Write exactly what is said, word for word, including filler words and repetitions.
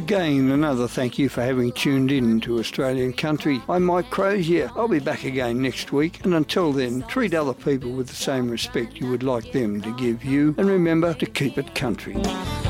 Again, another thank you for having tuned in to Australian Country. I'm Mike Crozier. I'll be back again next week, and until then, treat other people with the same respect you would like them to give you, and remember to keep it country.